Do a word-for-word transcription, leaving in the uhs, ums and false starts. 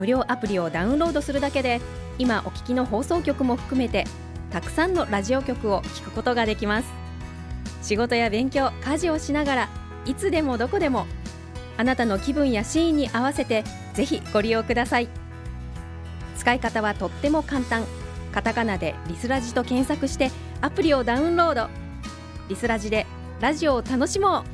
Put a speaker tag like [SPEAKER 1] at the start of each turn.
[SPEAKER 1] 無料アプリをダウンロードするだけで、今お聞きの放送局も含めてたくさんのラジオ局を聞くことができます。仕事や勉強、家事をしながらいつでもどこでも、あなたの気分やシーンに合わせてぜひご利用ください。使い方はとっても簡単。カタカナでリスラジと検索してアプリをダウンロード。リスラジでラジオを楽しもう。